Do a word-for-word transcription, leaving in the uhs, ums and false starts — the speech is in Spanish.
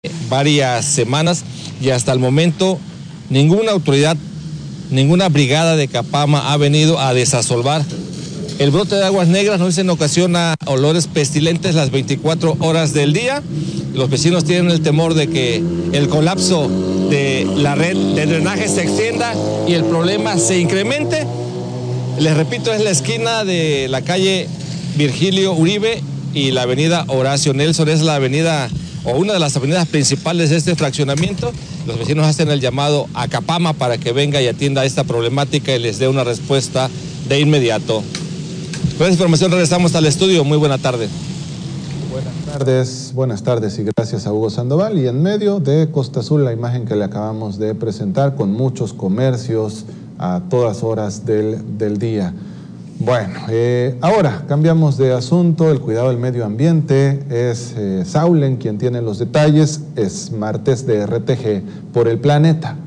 varias semanas y hasta el momento ninguna autoridad, ninguna brigada de Capama ha venido a desasolvar el brote de aguas negras. Nos dicen ocasiona olores pestilentes las veinticuatro horas del día. Los vecinos tienen el temor de que el colapso de la red de drenaje se extienda y el problema se incremente. Les repito, es la esquina de la calle Virgilio Uribe y la avenida Horacio Nelson. Es la avenida o una de las avenidas principales de este fraccionamiento. Los vecinos hacen el llamado a Capama para que venga y atienda esta problemática y les dé una respuesta de inmediato. Con esta información regresamos al estudio. Muy buena tarde. Buenas tardes, buenas tardes y gracias a Hugo Sandoval. Y en medio de Costa Azul, la imagen que le acabamos de presentar con muchos comercios a todas horas del, del día. Bueno, eh, ahora cambiamos de asunto. El cuidado del medio ambiente es eh, Saulen quien tiene los detalles. Es martes de R T G por el planeta.